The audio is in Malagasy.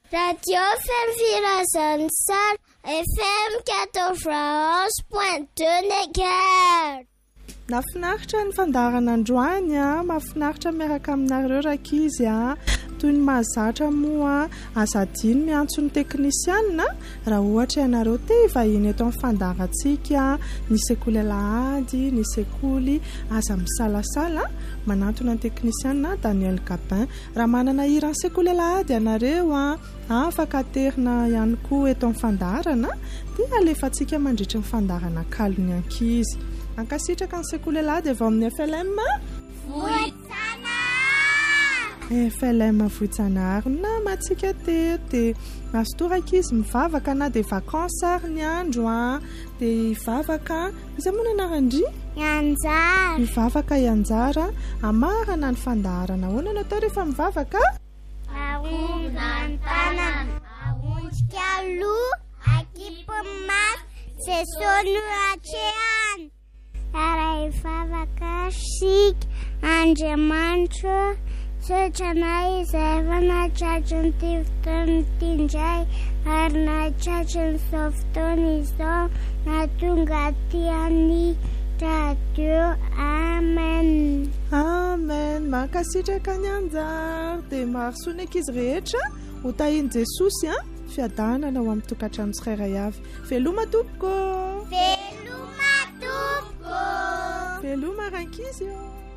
Radio Femfirazansar FM 91.2 MHz. Nafinaritra ny fandarana androany mahafinaritra miaraka aminareo rakizy toy ny mahazatra moa azadiny miantso ny teknisianina raha ohatra ianareo te vahiny eto amin'ny fandarantsika ny sekoly Alahady ny sekoly aza misalasala manantona ny teknisianina Daniel Gabin raha manana hira ny sekoly Alahady ianareo afaka terina ihany koa eto amin'ny fandarana dia alefantsika mandritra ny fandarana kalony ankizy ankasitraka ny sekoly Alahady avy amin'ny FLM FLM Voitsanaro na matsika teto dia masotoraka izy mivavaka na dia vakansa ary ny andro dia hivavaka iza moa nanarandry Anjara hivavaka Anjara amarana ny fandaharana ahoana no atao rehefa mivavaka aonda ny tanana aontsika aloha akipy maso sesony atreany ara hivavaka sika Andriamanitra Sotranay izay efa nahatratra ny fotoana indray ary nahatratra izao fotoana izao nahatonga tiany radio. Amen. Amen. Mankasitraka ny Anjara dia mahasoa izy rehetra ho tahiany Jesosy fiadanana ho amin'ny tokantrano tsirairay avy. Veloma tompoko. Veloma tompoko. Veloma rankizy.